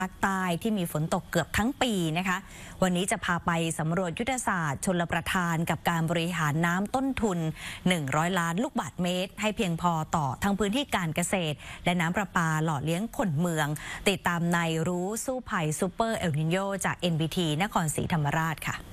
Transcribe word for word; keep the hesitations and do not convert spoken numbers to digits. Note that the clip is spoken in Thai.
ภาคใต้ที่มีฝนตกเกือบทั้งปีนะคะวันนี้จะพาไปสำรวจยุทธศาสตร์ชลประทานกับการบริหารน้ำต้นทุนหนึ่งร้อยล้านลูกบาศก์เมตรให้เพียงพอต่อทั้งพื้นที่การเกษตรและน้ำประปาหล่อเลี้ยงคนเมืองติดตามในรู้สู้ภัยซูเปอร์เอลนิโญจาก เอ็น บี ที นครศรีธรรมราชค่ะ